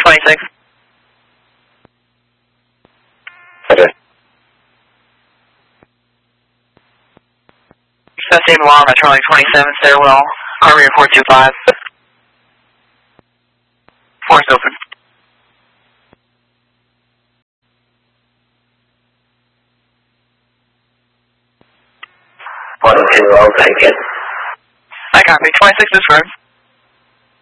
26. Okay. Same alarm at Charlie 27 stairwell, Army 425. Force open. 120, take it. I copy. 26 is firm.